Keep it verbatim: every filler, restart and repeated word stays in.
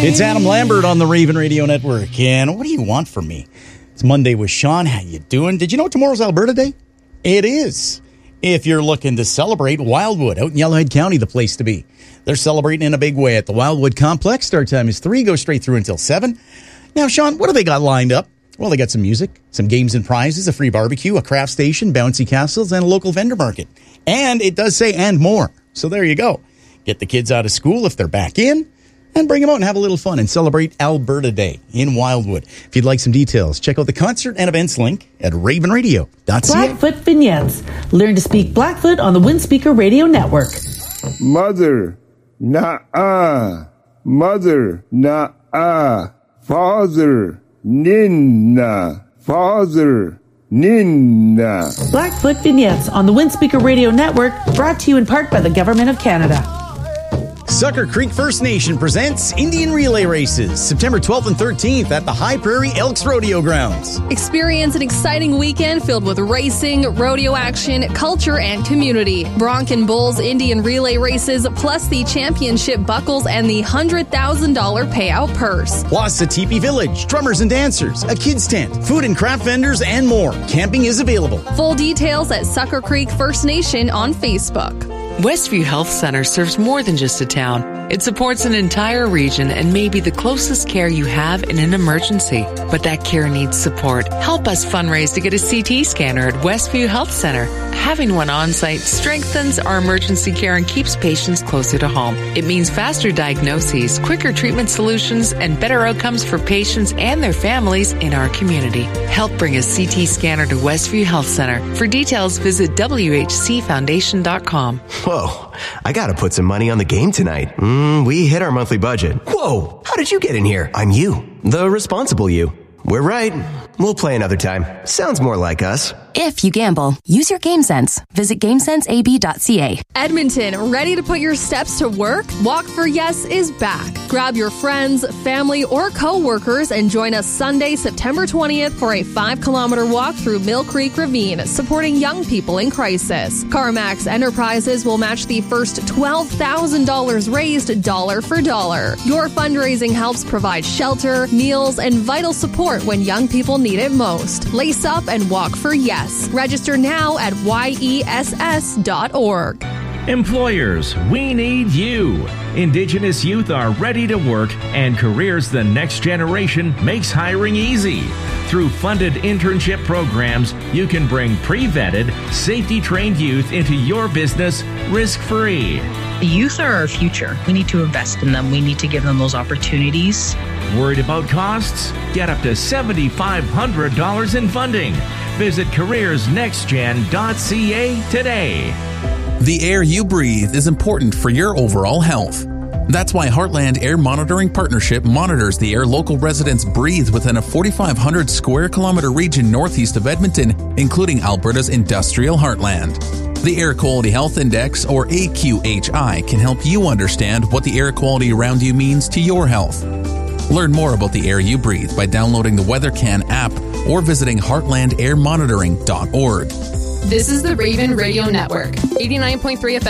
It's Adam Lambert on the Raven Radio Network. And what do you want from me? It's Monday with Sean. How you doing? Did you know tomorrow's Alberta Day? It is. If you're looking to celebrate, Wildwood out in Yellowhead County, the place to be. They're celebrating in a big way at the Wildwood Complex. Start time is three, go straight through until seven. Now, Sean, what do they got lined up? Well, they got some music, some games and prizes, a free barbecue, a craft station, bouncy castles, and a local vendor market. And it does say and more. So there you go. Get the kids out of school if they're back in, and bring them out and have a little fun and celebrate Alberta Day in Wildwood. If you'd like some details, check out the concert and events link at raven radio dot c a. Blackfoot Vignettes. Learn to speak Blackfoot on the Windspeaker Radio Network. Mother, nah-uh. Mother, nah-uh. Father, ninna. Father, ninna. Blackfoot Vignettes on the Windspeaker Radio Network, brought to you in part by the Government of Canada. Sucker Creek First Nation presents Indian Relay Races, September twelfth and thirteenth at the High Prairie Elks Rodeo Grounds. Experience an exciting weekend filled with racing, rodeo action, culture, and community. Bronc and Bulls Indian Relay Races, plus the championship buckles and the one hundred thousand dollars payout purse. Plus a teepee village, drummers and dancers, a kids tent, food and craft vendors, and more. Camping is available. Full details at Sucker Creek First Nation on Facebook. Westview Health Center serves more than just a town. It supports an entire region and may be the closest care you have in an emergency. But that care needs support. Help us fundraise to get a C T scanner at Westview Health Center. Having one on-site strengthens our emergency care and keeps patients closer to home. It means faster diagnoses, quicker treatment solutions, and better outcomes for patients and their families in our community. Help bring a C T scanner to Westview Health Center. For details, visit w h c foundation dot com. Whoa, I gotta put some money on the game tonight. Mm, we hit our monthly budget. Whoa, how did you get in here? I'm you, the responsible you. We're right. We'll play another time. Sounds more like us. If you gamble, use your game sense. Visit game sense a b dot c a. Edmonton, ready to put your steps to work? Walk for Yes is back. Grab your friends, family, or co-workers and join us Sunday, September twentieth for a five-kilometer walk through Mill Creek Ravine, supporting young people in crisis. CarMax Enterprises will match the first twelve thousand dollars raised dollar for dollar. Your fundraising helps provide shelter, meals, and vital support when young people need it most. Lace up and walk for Yes. Register now at y e s s dot org. Employers, we need you. Indigenous youth are ready to work, and Careers the Next Generation makes hiring easy. Through funded internship programs, you can bring pre-vetted, safety-trained youth into your business risk-free. The youth are our future. We need to invest in them. We need to give them those opportunities. Worried about costs? Get up to seven thousand five hundred dollars in funding. Visit careers next gen dot c a today. The air you breathe is important for your overall health. That's why Heartland Air Monitoring Partnership monitors the air local residents breathe within a forty-five hundred square kilometer region northeast of Edmonton, including Alberta's industrial heartland. The Air Quality Health Index, or A Q H I, can help you understand what the air quality around you means to your health. Learn more about the air you breathe by downloading the WeatherCan app or visiting heartland air monitoring dot org. This is the Raven Radio Network, eighty-nine point three F M.